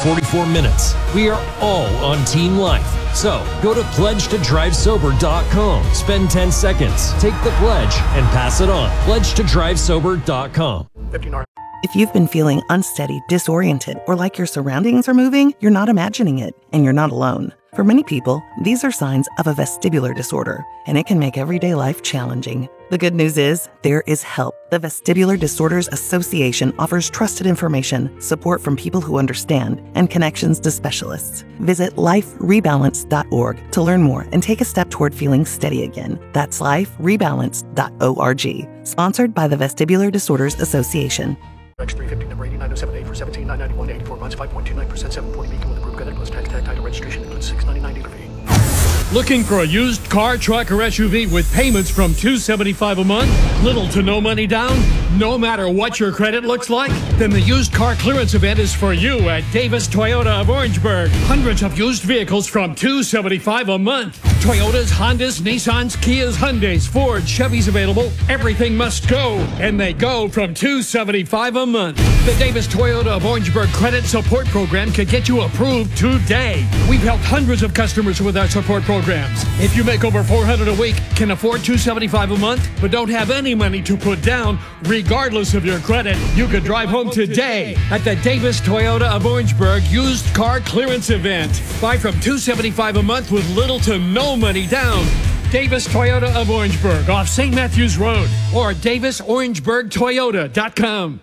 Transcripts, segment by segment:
44 minutes. We are all on Team Life. So go to pledgetodrivesober.com. Spend 10 seconds, take the pledge, and pass it on. Pledgetodrivesober.com. 15 If you've been feeling unsteady, disoriented, or like your surroundings are moving, you're not imagining it, and you're not alone. For many people, these are signs of a vestibular disorder, and it can make everyday life challenging. The good news is, there is help. The Vestibular Disorders Association offers trusted information, support from people who understand, and connections to specialists. Visit liferebalance.org to learn more and take a step toward feeling steady again. That's liferebalance.org. Sponsored by the Vestibular Disorders Association. X350 number 89078 for 17,991, 84 months, 5.29%, 740 beacon with approved credit plus tax title registration includes $699 dealer fee. Looking for a used car, truck, or SUV with payments from $275 a month? Little to no money down? No matter what your credit looks like? Then the used car clearance event is for you at Davis Toyota of Orangeburg. Hundreds of used vehicles from $275 a month. Toyotas, Hondas, Nissans, Kias, Hyundais, Fords, Chevys available. Everything must go, and they go from $275 a month. The Davis Toyota of Orangeburg Credit Support Program can get you approved today. We've helped hundreds of customers with our support programs. If you make over $400 a week, can afford $275 a month, but don't have any money to put down, regardless of your credit, you could drive home today at the Davis Toyota of Orangeburg Used Car Clearance Event. Buy from $275 a month with little to no money down. Davis Toyota of Orangeburg off St. Matthews Road or DavisOrangeburgToyota.com.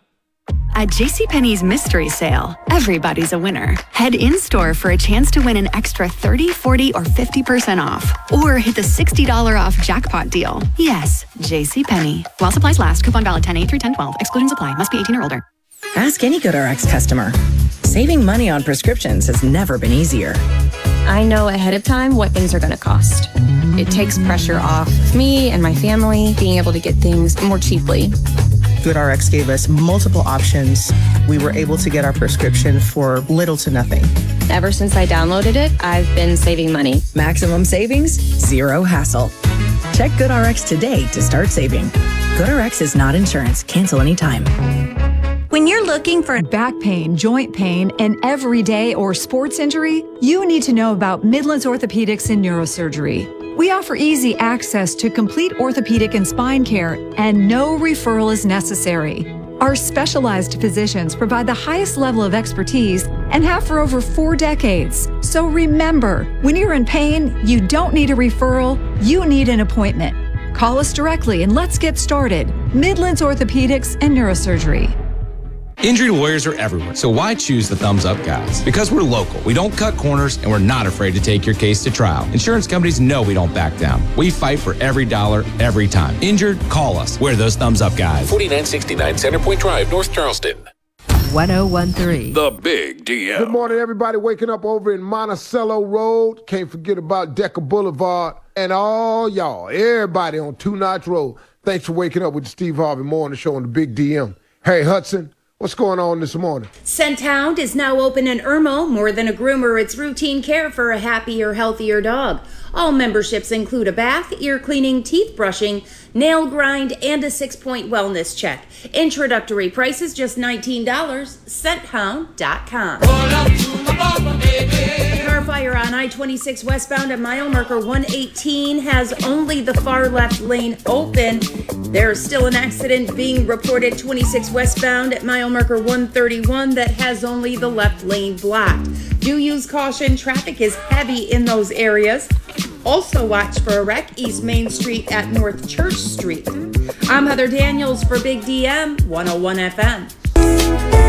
At JCPenney's Mystery Sale, everybody's a winner. Head in-store for a chance to win an extra 30, 40, or 50% off. Or hit the $60 off jackpot deal. Yes, JCPenney. While supplies last, coupon valid 10/8 through 10/12. Exclusions apply. Must be 18 or older. Ask any GoodRx customer. Saving money on prescriptions has never been easier. I know ahead of time what things are going to cost. It takes pressure off me and my family being able to get things more cheaply. GoodRx gave us multiple options. We were able to get our prescription for little to nothing. Ever since I downloaded it, I've been saving money. Maximum savings, zero hassle. Check GoodRx today to start saving. GoodRx is not insurance. Cancel anytime. When you're looking for back pain, joint pain, and everyday or sports injury, you need to know about Midlands Orthopedics and Neurosurgery. We offer easy access to complete orthopedic and spine care, and no referral is necessary. Our specialized physicians provide the highest level of expertise and have for over 4 decades. So remember, when you're in pain, you don't need a referral, you need an appointment. Call us directly and let's get started. Midlands Orthopedics and Neurosurgery. Injury lawyers are everywhere, so why choose the Thumbs Up guys? Because we're local, we don't cut corners, and we're not afraid to take your case to trial. Insurance companies know we don't back down. We fight for every dollar, every time. Injured? Call us. We're those Thumbs Up guys. 4969 Centerpoint Drive, North Charleston. 1013. The Big DM. Good morning, everybody. Waking up over in Monticello Road. Can't forget about Decker Boulevard. And all y'all, everybody on Two Notch Road. Thanks for waking up with the Steve Harvey Morning Show on the Big DM. Hey, Hudson. What's going on this morning? Scenthound is now open in Irmo. More than a groomer, it's routine care for a happier, healthier dog. All memberships include a bath, ear cleaning, teeth brushing, nail grind, and a 6-point wellness check. Introductory price is just $19. Scenthound.com. Car fire on I-26 westbound at mile marker 118 has only the far left lane open. There is still an accident being reported 26 westbound at mile marker 131 that has only the left lane blocked. Do use caution. Traffic is heavy in those areas. Also watch for a wreck East Main Street at North Church Street. I'm Heather Daniels for Big DM 101 FM.